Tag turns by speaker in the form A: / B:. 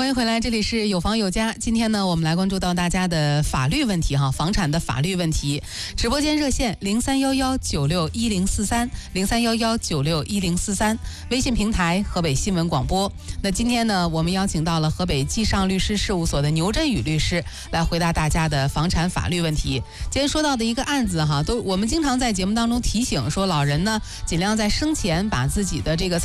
A: 欢迎回来，这里是有房有家。今天呢，我们来关注到大家的法律问题房产的法律问题。直播间热线0311961043，0311961043，微信平台河北新闻广播。那今天呢，我们邀请到了河北纪上律师事务所的牛振宇律师来回答大家的房产法律问题。今天说到的一个案子我们经常在节目当中提醒说，老人呢尽量在生前把自己的这个